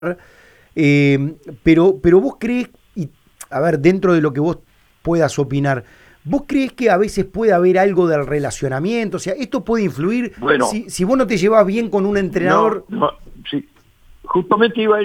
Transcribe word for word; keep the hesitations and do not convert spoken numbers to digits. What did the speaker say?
Eh, pero, pero vos crees, y a ver, dentro de lo que vos puedas opinar, ¿vos crees que a veces puede haber algo del relacionamiento? O sea, ¿esto puede influir Bueno, si, si vos no te llevas bien con un no, entrenador? no, sí, justamente iba a